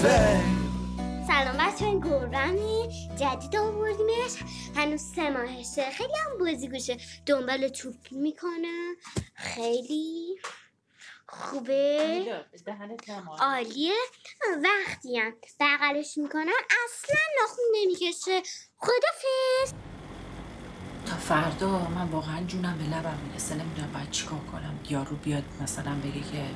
سلام بچه، این گربه جدید آوردیمش، هنوز 3 ماهشه. خیلی هم بازیگوشه، دنبال توپ میکنه، خیلی خوبه، عالیه. وقتی هم بغلش میکنن اصلا ناخون نمیکشه. خدافظ. تا فردا من واقعا جونم به لبم میرسه، نمیدونم باید چیکار کنم. یارو بیاد مثلا بگه که